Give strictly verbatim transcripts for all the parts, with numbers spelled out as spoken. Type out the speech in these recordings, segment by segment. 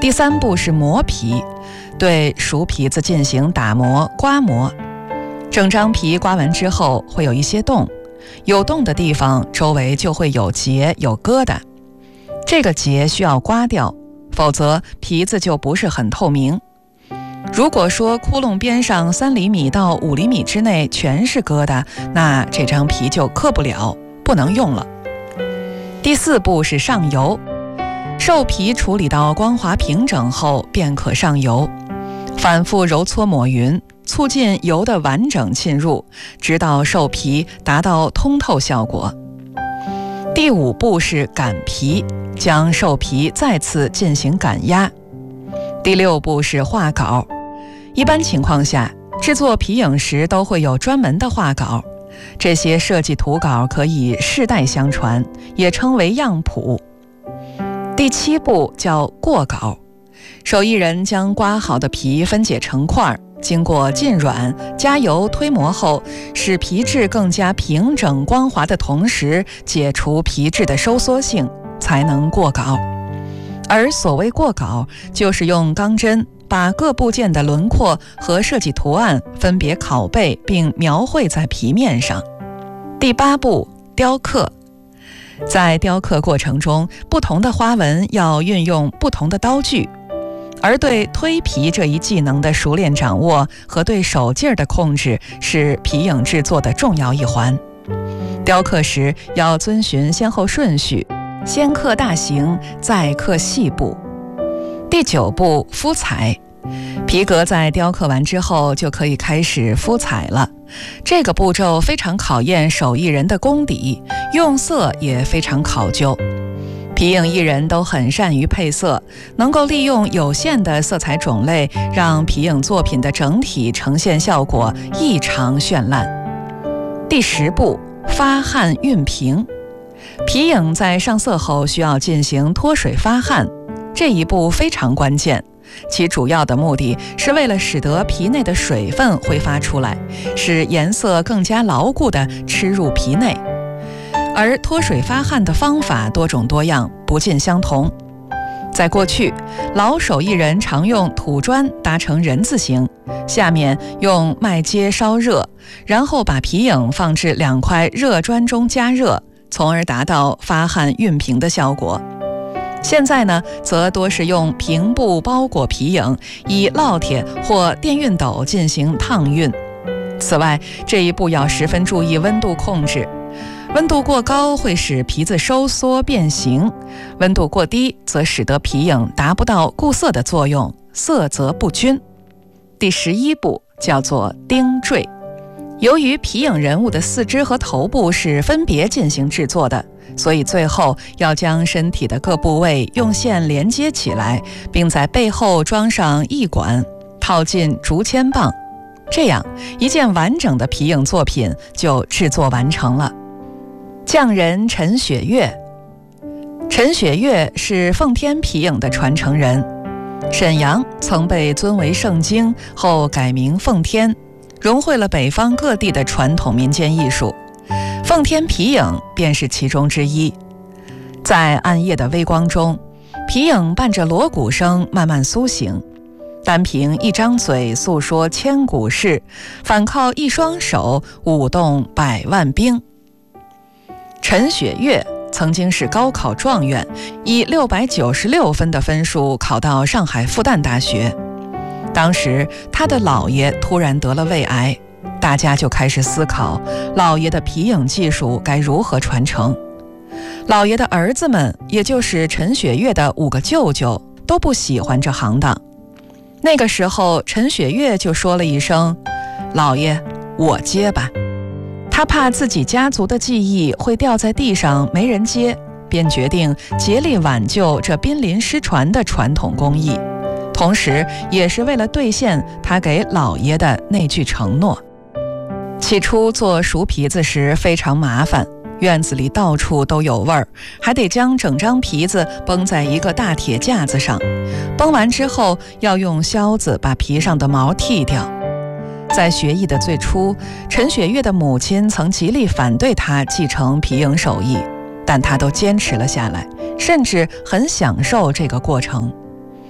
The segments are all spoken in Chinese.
第三步是磨皮，对熟皮子进行打磨、刮磨。整张皮刮完之后会有一些洞，有洞的地方周围就会有结、有疙瘩。这个结需要刮掉，否则皮子就不是很透明。如果说窟窿边上三厘米到五厘米之内全是疙瘩，那这张皮就刻不了，不能用了。第四步是上油，兽皮处理到光滑平整后便可上油，反复揉搓抹匀，促进油的完整浸入，直到兽皮达到通透效果。第五步是擀皮，将兽皮再次进行擀压。第六步是画稿，一般情况下，制作皮影时都会有专门的画稿，这些设计图稿可以世代相传，也称为样谱。第七步叫过稿，手艺人将刮好的皮分解成块，经过浸软、加油推磨后，使皮质更加平整光滑的同时，解除皮质的收缩性，才能过稿。而所谓过稿，就是用钢针把各部件的轮廓和设计图案分别拷贝并描绘在皮面上。第八步，雕刻。在雕刻过程中，不同的花纹要运用不同的刀具，而对推皮这一技能的熟练掌握和对手劲儿的控制是皮影制作的重要一环。雕刻时要遵循先后顺序，先刻大形，再刻细部。第九步，敷彩。皮革在雕刻完之后就可以开始敷彩了，这个步骤非常考验手艺人的功底，用色也非常考究。皮影艺人都很善于配色，能够利用有限的色彩种类，让皮影作品的整体呈现效果异常绚烂。第十步，发汗熨平。皮影在上色后需要进行脱水发汗，这一步非常关键，其主要的目的是为了使得皮内的水分挥发出来，使颜色更加牢固地吃入皮内。而脱水发汗的方法多种多样，不尽相同。在过去，老手艺人常用土砖搭成人字形，下面用麦秸烧热，然后把皮影放至两块热砖中加热，从而达到发汗熨平的效果。现在呢，则多是用平布包裹皮影，以烙铁或电熨斗进行烫熨。此外，这一步要十分注意温度控制，温度过高会使皮子收缩变形，温度过低则使得皮影达不到固色的作用，色泽不均。第十一步叫做钉缀。由于皮影人物的四肢和头部是分别进行制作的，所以最后要将身体的各部位用线连接起来，并在背后装上翼管，套进竹签棒，这样一件完整的皮影作品就制作完成了。匠人陈雪月。陈雪月是奉天皮影的传承人，沈阳曾被尊为圣经，后改名奉天，融汇了北方各地的传统民间艺术，奉天皮影便是其中之一。在暗夜的微光中，皮影伴着锣鼓声慢慢苏醒，单凭一张嘴诉说千古事，反靠一双手舞动百万兵。陈雪月曾经是高考状元，以六百九十六分的分数考到上海复旦大学。当时他的姥爷突然得了胃癌，大家就开始思考姥爷的皮影技术该如何传承。姥爷的儿子们，也就是陈雪月的五个舅舅，都不喜欢这行当。那个时候陈雪月就说了一声：姥爷，我接吧。他怕自己家族的技艺会掉在地上没人接，便决定竭力挽救这濒临失传的传统工艺，同时也是为了兑现他给姥爷的那句承诺。起初做熟皮子时非常麻烦，院子里到处都有味儿，还得将整张皮子绷在一个大铁架子上，绷完之后要用削子把皮上的毛剃掉。在学艺的最初，陈雪月的母亲曾极力反对她继承皮影手艺，但她都坚持了下来，甚至很享受这个过程。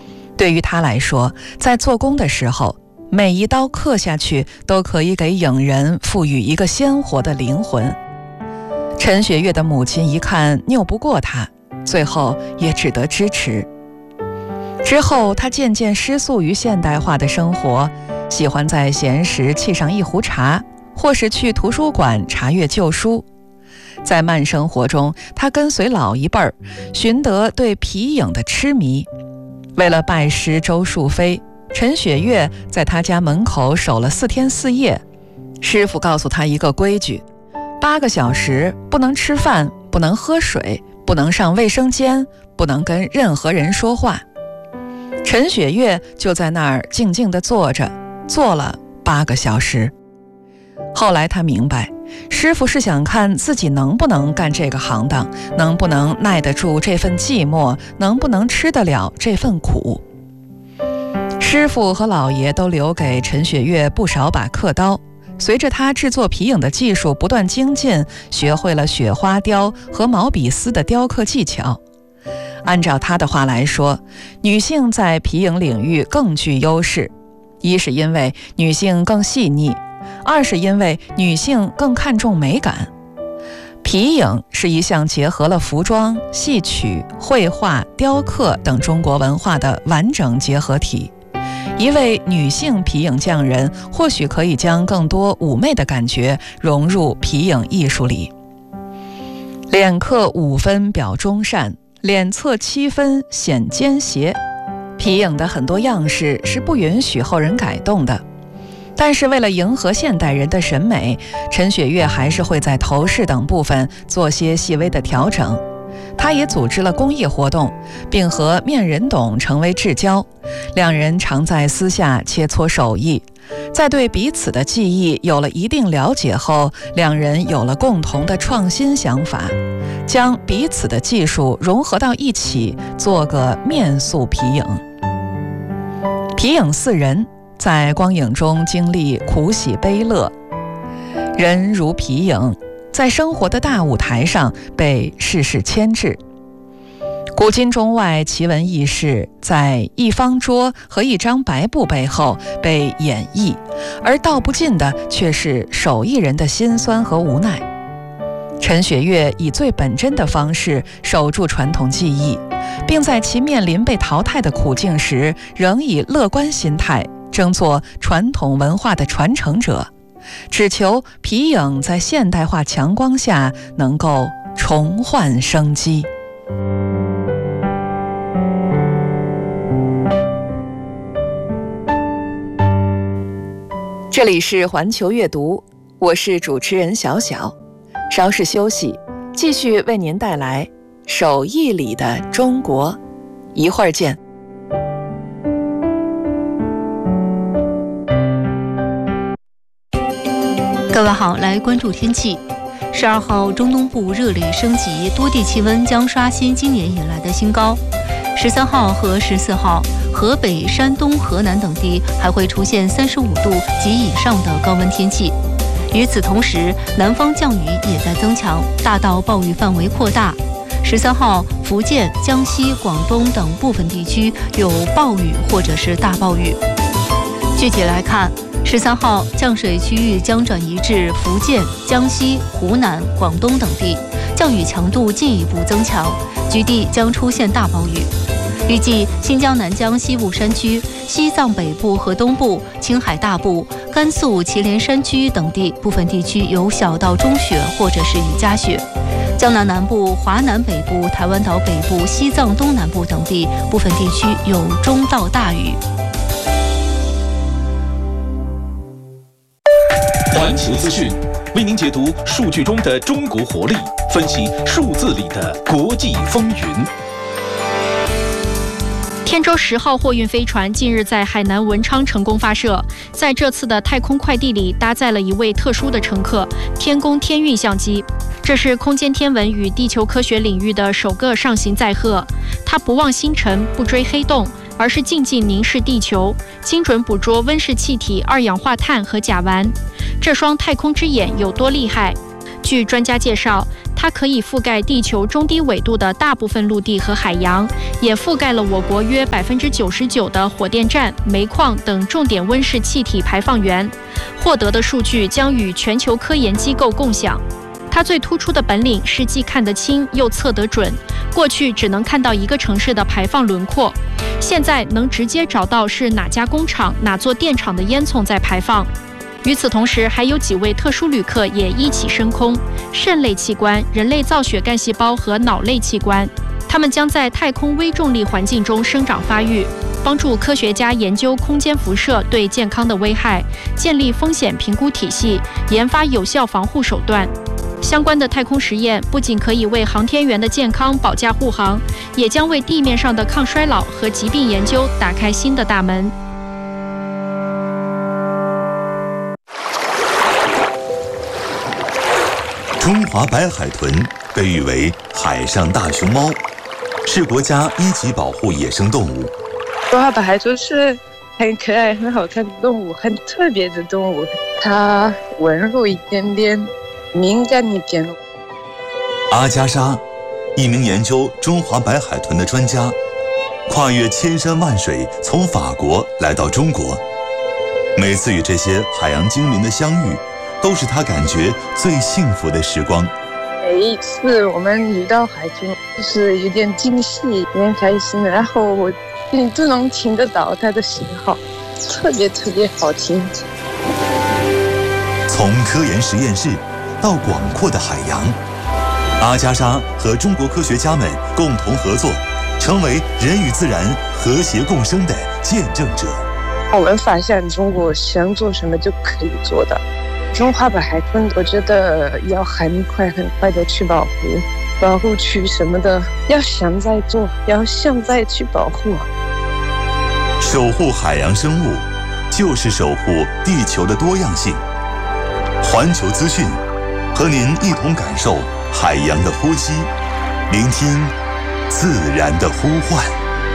对于他来说，在做工的时候，每一刀刻下去都可以给影人赋予一个鲜活的灵魂。陈雪月的母亲一看拗不过他，最后也只得支持。之后他渐渐失速于现代化的生活，喜欢在闲时沏上一壶茶，或是去图书馆查阅旧书。在慢生活中，他跟随老一辈儿，寻得对皮影的痴迷。为了拜师周树飞，陈雪月在他家门口守了四天四夜。师傅告诉他一个规矩：八个小时不能吃饭，不能喝水，不能上卫生间，不能跟任何人说话。陈雪月就在那儿静静地坐着，坐了八个小时。后来他明白，师傅是想看自己能不能干这个行当，能不能耐得住这份寂寞，能不能吃得了这份苦。师傅和老爷都留给陈雪月不少把刻刀，随着他制作皮影的技术不断精进，学会了雪花雕和毛笔丝的雕刻技巧。按照他的话来说，女性在皮影领域更具优势，一是因为女性更细腻，二是因为女性更看重美感。皮影是一项结合了服装、戏曲、绘画、雕刻等中国文化的完整结合体。一位女性皮影匠人或许可以将更多妩媚的感觉融入皮影艺术里。脸刻五分表忠善，脸侧七分显奸邪。皮影的很多样式是不允许后人改动的，但是为了迎合现代人的审美，陈雪月还是会在头饰等部分做些细微的调整。他也组织了公益活动，并和面人董成为至交，两人常在私下切磋手艺。在对彼此的技艺有了一定了解后，两人有了共同的创新想法，将彼此的技术融合到一起，做个面塑皮影。皮影四人在光影中经历苦喜悲乐，人如皮影，在生活的大舞台上被世事牵制。古今中外奇闻异事，在一方桌和一张白布背后被演绎，而道不尽的却是手艺人的辛酸和无奈。陈雪月以最本真的方式守住传统技艺，并在其面临被淘汰的苦境时，仍以乐观心态争做传统文化的传承者，只求皮影在现代化强光下能够重焕生机。这里是环球阅读，我是主持人小小，稍事休息，继续为您带来手艺里的中国，一会儿见。 各位好，来关注天气。十二号，中东部热力升级，多地气温将刷新今年以来的新高。十三号和十四号，河北、山东、河南等地还会出现三十五度及以上的高温天气。与此同时，南方降雨也在增强，大到暴雨范围扩大。十三号，福建、江西、广东等部分地区有暴雨或者是大暴雨。具体来看，十三号降水区域将转移至福建、江西、湖南、广东等地，降雨强度进一步增强，局地将出现大暴雨。预计新疆南疆西部山区、西藏北部和东部、青海大部、甘肃祁连山区等地部分地区有小到中雪或者是雨夹雪。江南南部、华南北部、台湾岛北部、西藏东南部等地部分地区有中到大雨。 环球资讯为您解读数据中的中国活力，分析数字里的国际风云。 天舟十号货运飞船近日在海南文昌成功发射，在这次的太空快递里搭载了一位特殊的乘客——天宫天运相机。这是空间天文与地球科学领域的首个上行载荷。它不望星辰，不追黑洞，而是静静凝视地球，精准捕捉温室气体、二氧化碳和甲烷。这双太空之眼有多厉害？ 据专家介绍，它可以覆盖地球中低纬度的大部分陆地和海洋，也覆盖了我国约百分之九十九的火电站、煤矿等重点温室气体排放源。获得的数据将与全球科研机构共享。它最突出的本领是既看得清又测得准。过去只能看到一个城市的排放轮廓，现在能直接找到是哪家工厂、哪座电厂的烟囱在排放。与此同时，还有几位特殊旅客也一起升空：肾类器官、人类造血干细胞和脑类器官。它们将在太空微重力环境中生长发育，帮助科学家研究空间辐射对健康的危害，建立风险评估体系，研发有效防护手段。相关的太空实验不仅可以为航天员的健康保驾护航，也将为地面上的抗衰老和疾病研究打开新的大门。 中华白海豚被誉为海上大熊猫，是国家一级保护野生动物。 中华白海豚是很可爱、很好看的动物，很特别的动物。它温柔一点点，敏感一点。 阿加莎，一名研究中华白海豚的专家，跨越千山万水，从法国来到中国。每次与这些海洋精灵的相遇，都是他感觉最幸福的时光。 每一次我们遇到海豚，就是有点惊喜，有点开心，然后我你都能听得到它的信号，特别特别好听。 从科研实验室到广阔的海洋，阿加莎和中国科学家们共同合作，成为人与自然和谐共生的见证者。 我们发现中国想做什么就可以做的。中华白海豚，我觉得要很快很快的去保护，保护区什么的，要现在做，要现在去保护。 守护海洋生物，就是守护地球的多样性。环球资讯，和您一同感受海洋的呼吸，聆听自然的呼唤。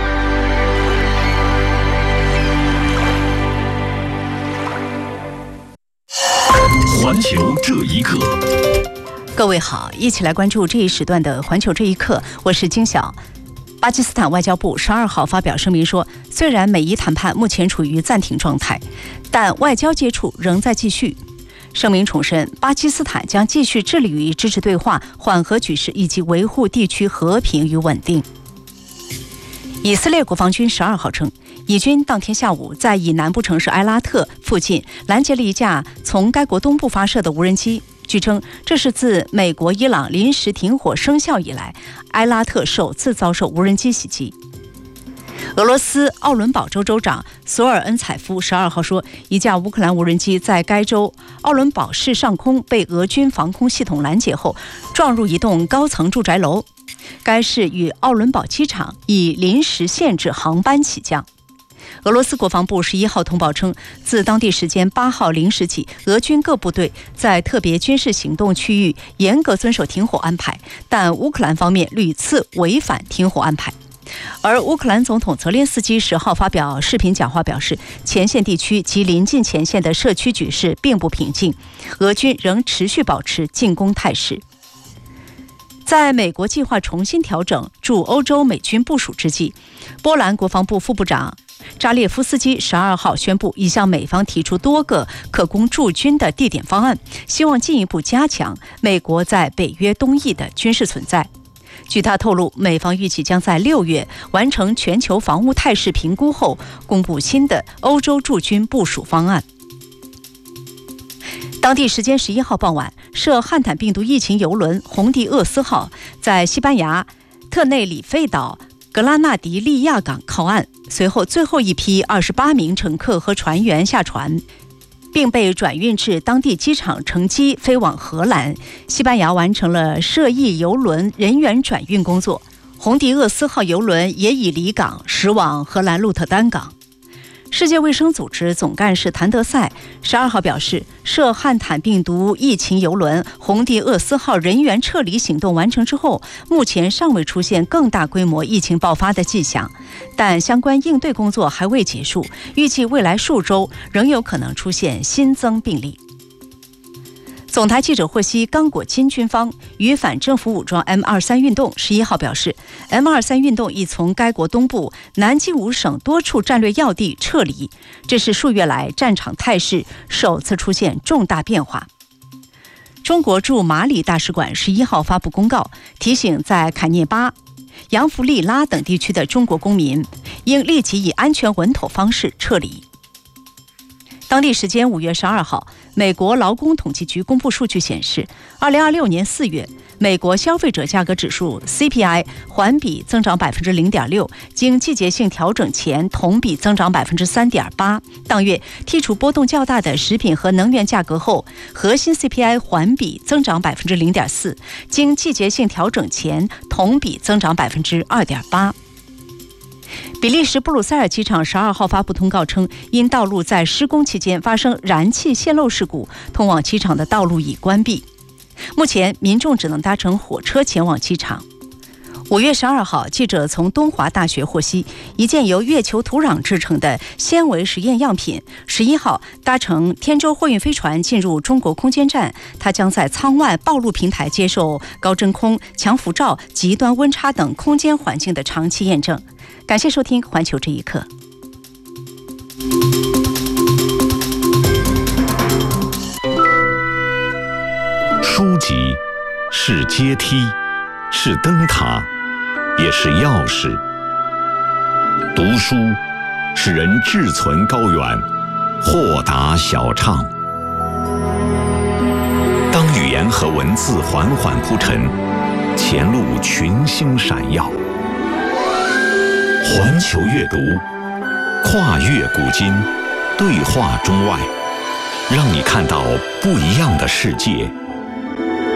环球这一刻， 各位好，一起来关注这一时段的环球这一刻，我是金晓。巴基斯坦外交部十二号发表声明说，虽然美伊谈判目前处于暂停状态，但外交接触仍在继续。声明重申，巴基斯坦将继续致力于支持对话、缓和局势以及维护地区和平与稳定。以色列国防军十二号称，以军当天下午在以南部城市埃拉特附近拦截了一架从该国东部发射的无人机。据称，这是自美国伊朗临时停火生效以来，埃拉特首次遭受无人机袭击。俄罗斯奥伦堡州州长索尔恩采夫十二号说，一架乌克兰无人机在该州奥伦堡市上空被俄军防空系统拦截后，撞入一栋高层住宅楼。该市与奥伦堡机场已临时限制航班起降。俄罗斯国防部十一号通报称，自当地时间八号零时起，俄军各部队在特别军事行动区域严格遵守停火安排，但乌克兰方面屡次违反停火安排。而乌克兰总统泽连斯基十号发表视频讲话表示，前线地区及临近前线的社区局势并不平静，俄军仍持续保持进攻态势。在美国计划重新调整驻欧洲美军部署之际，波兰国防部副部长扎列夫斯基十二号宣布，已向美方提出多个可供驻军的地点方案，希望进一步加强美国在北约东翼的军事存在。据他透露，美方预计将在六月完成全球防务态势评估后，公布新的欧洲驻军部署方案。当地时间十一号傍晚，涉汉坦病毒疫情邮轮红迪厄斯号在西班牙特内里费岛格拉纳迪利亚港靠岸，随后最后一批二十八名乘客和船员下船，并被转运至当地机场乘机飞往荷兰。西班牙完成了涉疫邮轮人员转运工作，红迪厄斯号邮轮也已离港驶往荷兰鹿特丹港。世界卫生组织总干事谭德赛十二号表示，涉汉坦病毒疫情邮轮红迪厄斯号人员撤离行动完成之后，目前尚未出现更大规模疫情爆发的迹象，但相关应对工作还未结束，预计未来数周仍有可能出现新增病例。 总台记者获悉，刚果金军方与反政府武装 M 二十三 运动十一号表示 ，M 二十三 运动已从该国东部南基伍省多处战略要地撤离，这是数月来战场态势首次出现重大变化。中国驻马里大使馆十一号发布公告，提醒在坎涅巴、扬弗利拉等地区的中国公民应立即以安全稳妥方式撤离。当地时间五月十二号，美国劳工统计局公布数据显示，二零二六年四月，美国消费者价格指数 C P I 环比增长百分之零点六，经季节性调整前同比增长百分之三点八。当月剔除波动较大的食品和能源价格后，核心 C P I 环比增长百分之零点四，经季节性调整前同比增长百分之二点八。比利时布鲁塞尔机场十二号发布通告称，因道路在施工期间发生燃气泄漏事故，通往机场的道路已关闭。目前民众只能搭乘火车前往机场。五月十二号，记者从东华大学获悉，一件由月球土壤制成的纤维实验样品，十一号搭乘天舟货运飞船进入中国空间站，它将在舱外暴露平台接受高真空、强辐照、极端温差等空间环境的长期验证。感谢收听《环球这一刻》。 书籍是阶梯，是灯塔，也是钥匙。读书使人志存高远，豁达晓畅。当语言和文字缓缓铺陈，前路群星闪耀。环球阅读，跨越古今，对话中外，让你看到不一样的世界。